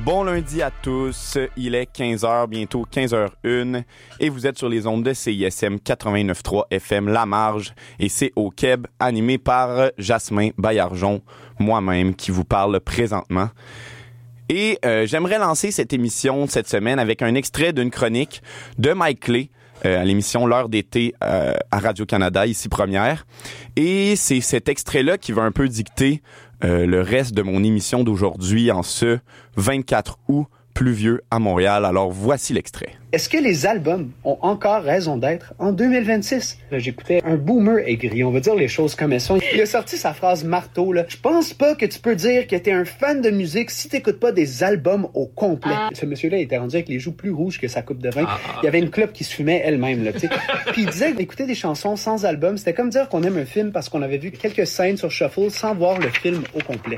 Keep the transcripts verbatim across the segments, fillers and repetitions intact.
Bon lundi à tous, il est quinze heures, bientôt quinze heures une, et vous êtes sur les ondes de C I S M quatre-vingt-neuf virgule trois F M La Marge, et c'est au Québec, animé par Jasmin Baillargeon, moi-même, qui vous parle présentement. Et euh, j'aimerais lancer cette émission cette semaine avec un extrait d'une chronique de Mike Clay, euh, à l'émission L'heure d'été euh, à Radio-Canada, ici Première. Et c'est cet extrait-là qui va un peu dicter euh, le reste de mon émission d'aujourd'hui en ce vingt-quatre août pluvieux à Montréal. Alors voici l'extrait. Est-ce que les albums ont encore raison d'être en deux mille vingt-six? Là, j'écoutais un boomer aigri, on va dire les choses comme elles sont. Il a sorti sa phrase marteau, là. Je pense pas que tu peux dire que t'es un fan de musique si t'écoutes pas des albums au complet. Ah. Ce monsieur-là était rendu avec les joues plus rouges que sa coupe de vin. Ah. Il y avait une clope qui se fumait elle-même, là, tu sais. Puis il disait d'écouter des chansons sans album, c'était comme dire qu'on aime un film parce qu'on avait vu quelques scènes sur Shuffle sans voir le film au complet.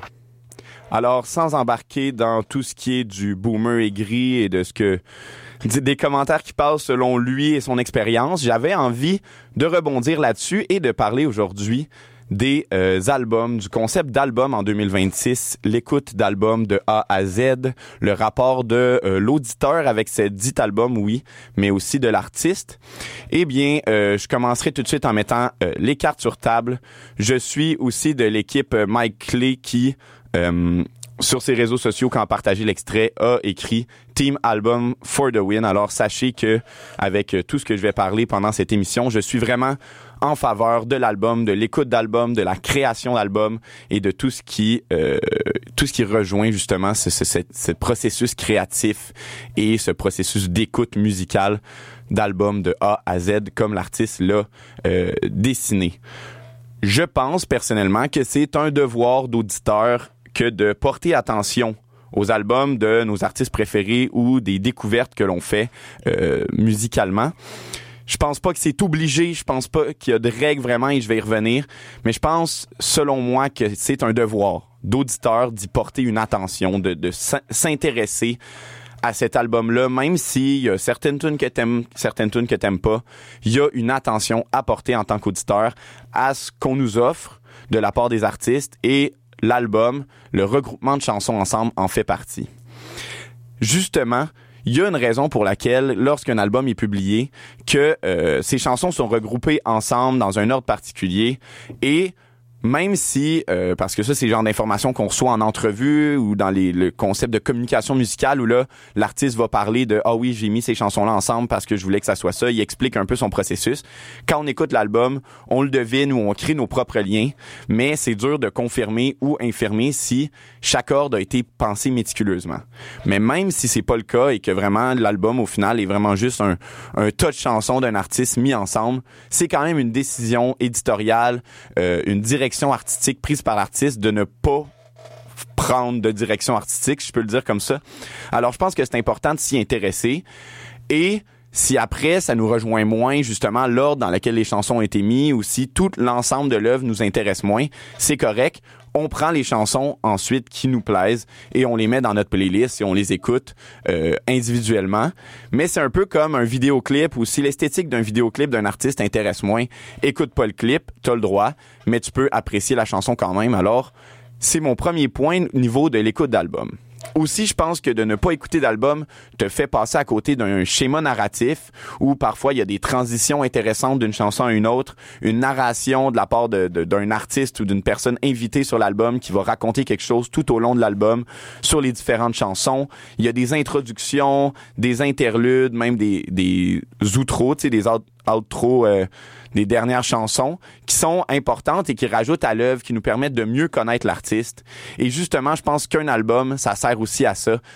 Alors, sans embarquer dans tout ce qui est du boomer aigri et de ce que des commentaires qui passent selon lui et son expérience, j'avais envie de rebondir là-dessus et de parler aujourd'hui des euh, albums, du concept d'album en deux mille vingt-six, l'écoute d'albums de A à Z, le rapport de euh, l'auditeur avec ce dit album, oui, mais aussi de l'artiste. Eh bien, euh, je commencerai tout de suite en mettant euh, les cartes sur table. Je suis aussi de l'équipe Mike Clay qui... Euh, sur ses réseaux sociaux, quand partagé l'extrait, a écrit Team Album for the win. Alors, sachez que avec tout ce que je vais parler pendant cette émission, je suis vraiment en faveur de l'album, de l'écoute d'album, de la création d'album et de tout ce qui euh, tout ce qui rejoint justement ce, ce, ce, ce processus créatif et ce processus d'écoute musicale d'album de A à Z, comme l'artiste l'a euh, dessiné. Je pense personnellement que c'est un devoir d'auditeur que de porter attention aux albums de nos artistes préférés ou des découvertes que l'on fait euh, musicalement. Je pense pas que c'est obligé, je pense pas qu'il y a de règles vraiment et je vais y revenir, mais je pense, selon moi, que c'est un devoir d'auditeur d'y porter une attention, de, de s'intéresser à cet album-là, même s'il y a certaines tunes que t'aimes, certaines tunes que t'aimes pas, il y a une attention à porter en tant qu'auditeur à ce qu'on nous offre de la part des artistes et l'album, le regroupement de chansons ensemble en fait partie. Justement, il y a une raison pour laquelle, lorsqu'un album est publié, que euh, ces chansons sont regroupées ensemble dans un ordre particulier et même si, euh, parce que ça, c'est le genre d'informations qu'on reçoit en entrevue ou dans les, le concept de communication musicale où là, l'artiste va parler de « Ah oui, j'ai mis ces chansons-là ensemble parce que je voulais que ça soit ça ». Il explique un peu son processus. Quand on écoute l'album, on le devine ou on crée nos propres liens, mais c'est dur de confirmer ou infirmer si chaque ordre a été pensé méticuleusement. Mais même si c'est pas le cas et que vraiment l'album, au final, est vraiment juste un, un tas de chansons d'un artiste mis ensemble, c'est quand même une décision éditoriale, euh, une direction artistique prise par l'artiste de ne pas prendre de direction artistique, si je peux le dire comme ça. Alors, je pense que c'est important de s'y intéresser et si après, ça nous rejoint moins, justement, l'ordre dans lequel les chansons ont été mises ou si tout l'ensemble de l'œuvre nous intéresse moins, c'est correct. On prend les chansons ensuite qui nous plaisent et on les met dans notre playlist et on les écoute euh, individuellement. Mais c'est un peu comme un vidéoclip ou si l'esthétique d'un vidéoclip d'un artiste intéresse moins, écoute pas le clip, t'as le droit, mais tu peux apprécier la chanson quand même. Alors, c'est mon premier point au niveau de l'écoute d'album. Aussi, je pense que de ne pas écouter d'album te fait passer à côté d'un schéma narratif où parfois il y a des transitions intéressantes d'une chanson à une autre, une narration de la part de, de, d'un artiste ou d'une personne invitée sur l'album qui va raconter quelque chose tout au long de l'album sur les différentes chansons. Il y a des introductions, des interludes, même des, des outros, tu sais, des out- outros, euh, des dernières chansons qui sont importantes et qui rajoutent à l'œuvre, qui nous permettent de mieux connaître l'artiste. Et justement, je pense qu'un album, ça sert aussi à ça,